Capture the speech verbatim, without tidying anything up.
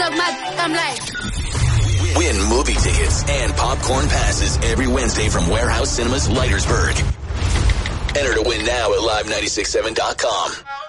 fuck my damn life. Win movie tickets and popcorn passes every Wednesday from Warehouse Cinemas, Leitersburg. Enter to win now at live nine six seven dot com.